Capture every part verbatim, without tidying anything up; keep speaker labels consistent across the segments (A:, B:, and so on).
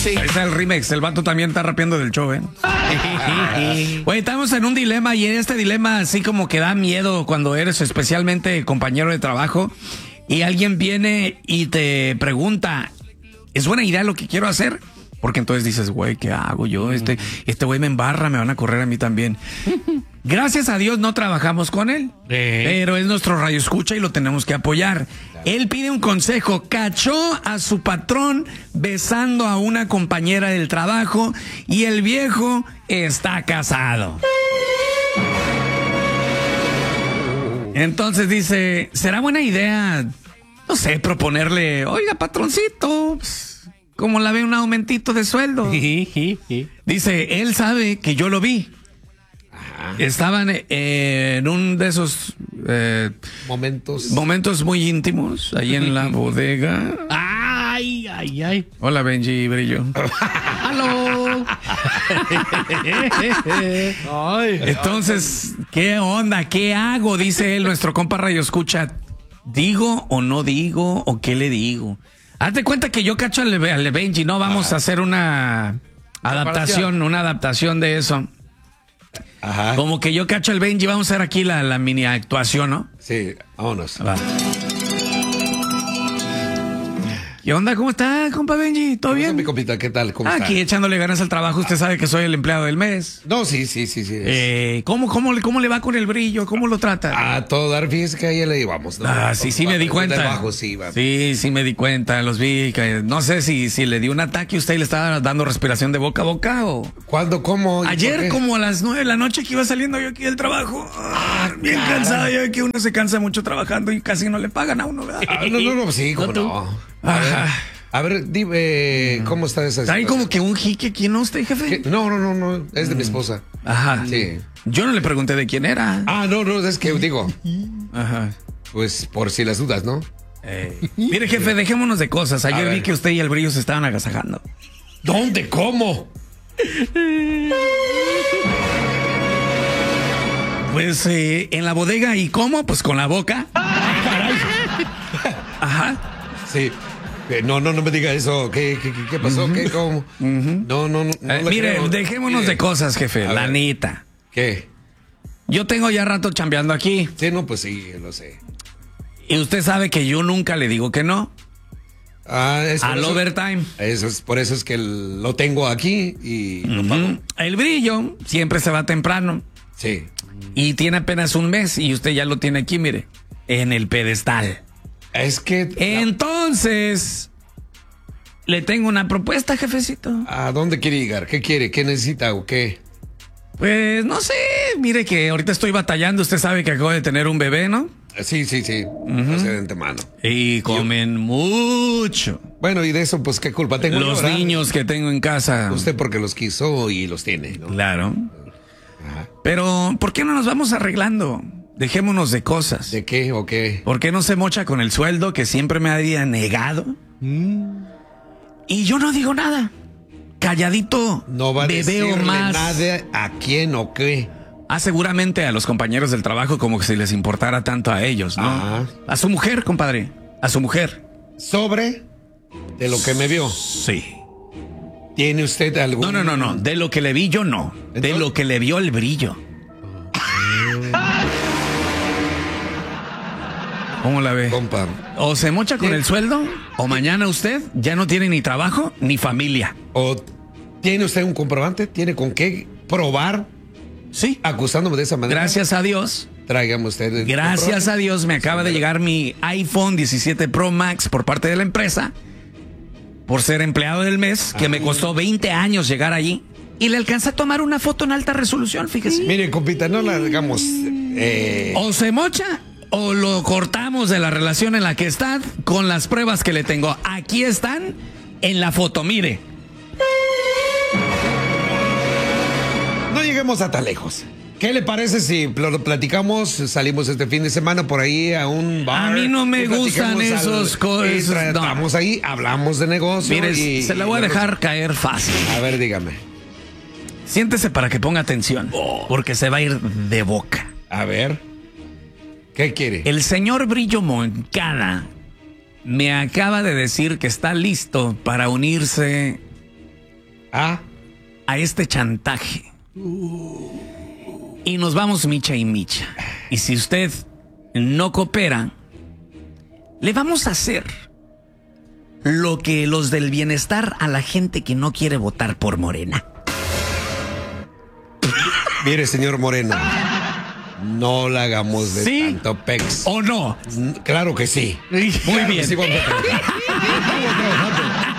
A: Sí. Ahí está el remix. El vato también está rapeando del show, ¿eh? Güey, estamos en un dilema y en este dilema así como que da miedo cuando eres especialmente compañero de trabajo y alguien viene y te pregunta, ¿es buena idea lo que quiero hacer? Porque entonces dices, güey, ¿qué hago yo? Este este güey me embarra, me van a correr a mí también. Gracias a Dios no trabajamos con él, eh. pero es nuestro radioescucha y lo tenemos que apoyar. Él pide un consejo, cachó a su patrón besando a una compañera del trabajo y el viejo está casado. Entonces dice, ¿será buena idea, no sé, proponerle, oiga, patroncito, ¿cómo la ve un aumentito de sueldo? Dice, él sabe que yo lo vi. Estaban eh, en un de esos eh,
B: momentos
A: momentos muy íntimos ahí en la bodega.
C: Ay, ay, ay.
A: Hola, Benji Brillo.
C: ¡Aló!
A: Entonces, ¿qué onda? ¿Qué hago? Dice él, nuestro compa Radio Escucha. ¿Digo o no digo? ¿O qué le digo? Hazte cuenta que yo cacho al, al Benji, ¿no? Vamos ah. a hacer una adaptación, una adaptación de eso. Ajá. Como que yo cacho al Benji, vamos a hacer aquí la, la mini actuación, ¿no?
B: Sí, vámonos.
A: Va. ¿Qué onda? ¿Cómo está, compa Benji? ¿Todo bien?
B: Mi compita, ¿qué tal? ¿Cómo
A: Aquí
B: está?
A: echándole ganas al trabajo. Usted sabe que soy el empleado del mes.
B: No, sí, sí, sí, sí.
A: Eh, ¿cómo, cómo, ¿Cómo le va con el brillo? ¿Cómo lo trata?
B: A todo dar, fíjese que ahí le llevamos, ¿no?
A: Ah, sí, sí me di cuenta.
B: Trabajo, sí, va.
A: sí, sí me di cuenta. Los vi. Que, no sé si, si le dio un ataque y usted le estaba dando respiración de boca a boca o...
B: ¿Cuándo? ¿Cómo?
A: Ayer como a las nueve de la noche que iba saliendo yo aquí del trabajo. Ah, bien caray. Cansado. Ya que uno se cansa mucho trabajando y casi no le pagan a uno, ¿verdad?
B: Ah, no, no, no, sí, cómo no.
A: Ajá.
B: A ver, dime, ¿cómo está esa situación?
A: Hay como que un jique aquí, ¿no, usted, jefe?
B: ¿Qué? No, no, no, no, es de mi esposa.
A: Ajá.
B: Sí.
A: Yo no le pregunté de quién era.
B: Ah, no, no, es que digo.
A: Ajá.
B: Pues por si las dudas, ¿no?
A: Eh. Mire, jefe, dejémonos de cosas. Ayer
B: A
A: vi
B: ver.
A: que usted y el brillo se estaban agasajando.
B: ¿Dónde? ¿Cómo?
A: Pues eh, en la bodega. ¿Y cómo? Pues con la boca. Ajá.
B: Sí. Eh, No, no, no me diga eso. ¿Qué, qué, qué pasó? Uh-huh. ¿Qué? ¿Cómo? Uh-huh. No, no, no. no
A: eh, mire, creo. dejémonos mire. de cosas, jefe. A la ver. neta.
B: ¿Qué?
A: Yo tengo ya rato chambeando aquí.
B: Sí, no, pues sí, lo sé.
A: Y usted sabe que yo nunca le digo que no.
B: Ah, es
A: Al
B: eso,
A: overtime.
B: Eso es, por eso es que lo tengo aquí y
A: uh-huh.
B: lo pago.
A: El brillo siempre se va temprano.
B: Sí.
A: Y tiene apenas un mes y usted ya lo tiene aquí, mire, en el pedestal.
B: Es que...
A: Entonces, le tengo una propuesta, jefecito.
B: ¿A dónde quiere llegar? ¿Qué quiere? ¿Qué necesita o qué?
A: Pues, no sé, mire que ahorita estoy batallando. Usted sabe que acabo de tener un bebé, ¿no?
B: Sí, sí, sí. Uh-huh. No sé de antemano.
A: Y comen Yo... mucho.
B: Bueno, y de eso, pues, ¿qué culpa tengo
A: Los
B: yo,
A: niños que tengo en casa.
B: Usted porque los quiso y los tiene, ¿no?
A: Claro. Ajá. Pero, ¿por qué no nos vamos arreglando? Dejémonos de cosas.
B: ¿De qué o qué?
A: ¿Por qué no se mocha con el sueldo que siempre me había negado? Mm. Y yo no digo nada. Calladito.
B: No va a decirle más nada a quién o qué.
A: Ah, seguramente a los compañeros del trabajo como que si les importara tanto a ellos, ¿no?
B: Ajá.
A: A su mujer, compadre. A su mujer.
B: ¿Sobre de lo que me vio?
A: Sí.
B: ¿Tiene usted algún...?
A: No, no, no, no. De lo que le vi yo, no. ¿Entonces? De lo que le vio el brillo. ¿Cómo la ve?
B: Compa.
A: O se mocha con ¿Sí? el sueldo, o mañana usted ya no tiene ni trabajo ni familia.
B: ¿O tiene usted un comprobante? ¿Tiene con qué probar?
A: Sí.
B: Acusándome de esa manera.
A: Gracias a Dios.
B: Tráigame usted.
A: Gracias a Dios me acaba de llegar mi iPhone diecisiete Pro Max por parte de la empresa. Por ser empleado del mes, que Ay. me costó veinte años llegar allí. Y le alcanza a tomar una foto en alta resolución, fíjese.
B: Mire, compita, no la digamos. Eh...
A: O se mocha o lo cortamos de la relación en la que está con las pruebas que le tengo. Aquí están en la foto, mire.
B: No lleguemos a tan lejos. ¿Qué le parece si lo platicamos, salimos este fin de semana por ahí a un bar?
A: A mí no me gustan esos cosas.
B: No. Estamos ahí, hablamos de negocio.
A: Mire,
B: y,
A: se la voy a dejar caer fácil.
B: A ver, dígame.
A: Siéntese para que ponga atención, oh. porque se va a ir de boca.
B: A ver. ¿Qué quiere?
A: El señor Brillo Moncada me acaba de decir que está listo para unirse
B: Ah,
A: a este chantaje. Y nos vamos micha y micha. Y si usted no coopera, le vamos a hacer lo que los del bienestar a la gente que no quiere votar por Morena.
B: mire, señor Moreno, no la hagamos de
A: ¿Sí?
B: tanto pex.
A: ¿O no?
B: Claro que sí.
A: Muy
B: Claro que
A: bien.
B: sí, vamos a trabajar. Vamos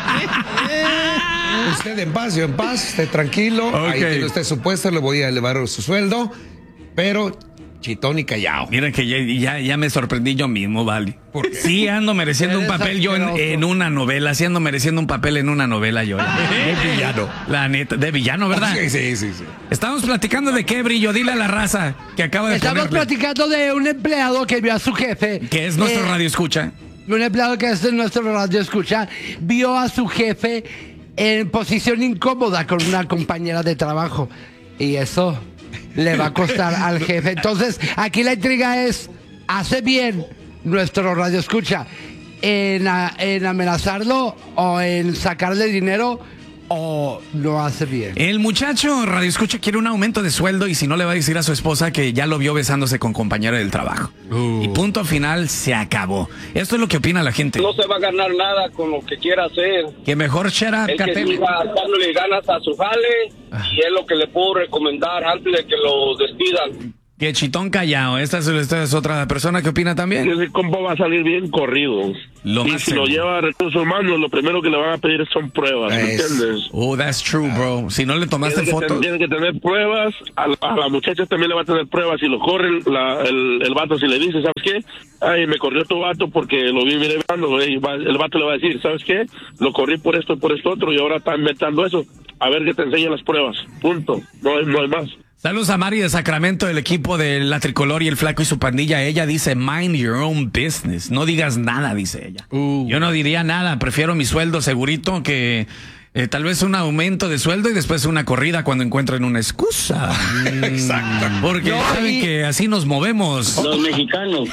B: trabajando. Usted en paz, yo en paz, esté tranquilo. Ahí
A: Ok.
B: tiene usted su puesto, le voy a elevar su sueldo, pero chitón y callao.
A: Mira que ya, ya, ya me sorprendí yo mismo, vale.
B: ¿Por qué?
A: Sí ando mereciendo un
C: Eres
A: papel yo en,
C: asqueroso.
A: en una novela, sí ando mereciendo un papel en una novela yo.
B: De villano.
A: La neta, de villano, ¿verdad?
B: Sí, sí, sí, sí.
A: Estamos platicando de qué, Brillo, dile a la raza que acaba de
C: Estamos
A: ponerle,
C: platicando de un empleado que vio a su jefe.
A: que es nuestro
C: eh,
A: radio escucha.
C: Un empleado que es nuestro radio escucha, vio a su jefe en posición incómoda con una compañera de trabajo. Y eso le va a costar al jefe. Entonces, aquí la intriga es, ¿hace bien nuestro radio escucha en, a- en amenazarlo o en sacarle dinero o no hace bien?
A: El muchacho radio escucha quiere un aumento de sueldo y si no le va a decir a su esposa que ya lo vio besándose con compañero del trabajo. Y punto final, se acabó. Esto es lo que opina la gente.
D: No se va a ganar nada con lo que quiera hacer.
A: Que mejor shut up,
D: Es que
A: Catel.
D: siga dándole ganas a su jale y es lo que le puedo recomendar antes de que lo despidan.
A: Que chitón callado. Esta es, esta es otra persona que opina también.
E: Ese compa va a salir bien corrido.
A: Lo
E: y
A: más
E: si lo
A: seguro.
E: lleva a recursos humanos, lo primero que le van a pedir son pruebas, ¿me
B: Es-
E: entiendes?
A: Oh, that's true, bro. Si no le tomaste
E: Tiene que, ten-
A: fotos.
E: tiene que tener pruebas, a, la- a la muchacha también le va a tener pruebas. Si lo corre el, la- el, el vato, si le dice, ¿sabes qué? Ay, me corrió tu vato porque lo vi mirando, el vato le va a decir, ¿sabes qué? Lo corrí por esto y por esto otro y ahora está inventando eso. A ver que te enseñen las pruebas, punto. No hay, no hay más.
A: Saludos a Mari de Sacramento, del equipo de La Tricolor y el Flaco y su pandilla. Ella dice, mind your own business. No digas nada, dice ella.
C: Uh.
A: Yo no diría nada. Prefiero mi sueldo segurito que eh, tal vez un aumento de sueldo y después una corrida cuando encuentren una excusa.
B: Exacto.
A: Porque
C: No,
A: saben
C: y-
A: que así nos movemos.
D: Los mexicanos.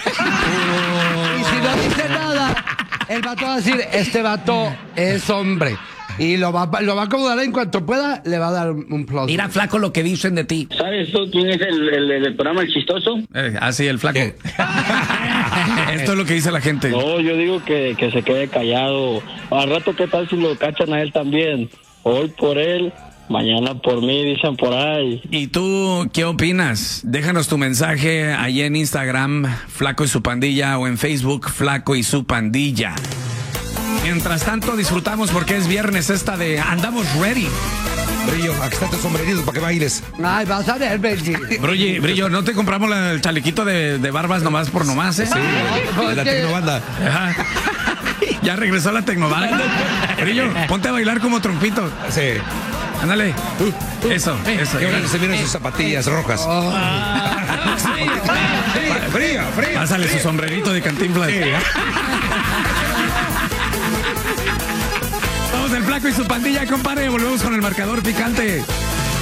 C: Y si no dice nada, el vato va a decir, este vato es hombre. Y lo va, lo va a acomodar en cuanto pueda, le va a dar un plus.
A: Mira, Flaco, lo que dicen de ti.
D: ¿Sabes tú quién es el, el, el programa El Chistoso?
A: Eh, así, el Flaco.
B: ¿Qué?
A: Esto es lo que dice la gente.
F: No, yo digo que, que se quede callado. Al rato, ¿qué tal si lo cachan a él también? Hoy por él, mañana por mí, dicen por ahí.
A: ¿Y tú qué opinas? Déjanos tu mensaje ahí en Instagram, Flaco y su pandilla, o en Facebook, Flaco y su pandilla. Mientras tanto, disfrutamos porque es viernes esta de Andamos Ready.
B: Brillo, aquí está tu sombrerito para que bailes.
C: Ay, vas a ver, Benji.
A: Brillo, Brillo, no te compramos la- el chalequito de, de barbas nomás por nomás, ¿eh?
B: Sí, de la
C: Porque-
B: tecnobanda.
A: Ajá. Ya regresó la tecnobanda. Brillo, ponte a bailar como trompito.
B: Sí.
A: Ándale. Eso, eso.
B: Y ahora se miran sus zapatillas rojas. Frío, frío.
A: Pásale su sombrerito de Cantinflas. Vamos el Flaco y su pandilla, compadre. Volvemos con el marcador picante.